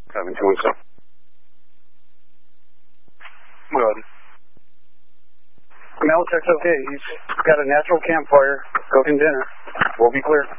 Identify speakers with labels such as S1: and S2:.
S1: 727.
S2: Good. Mail check's okay. He's got a natural campfire, cooking dinner. We'll be clear.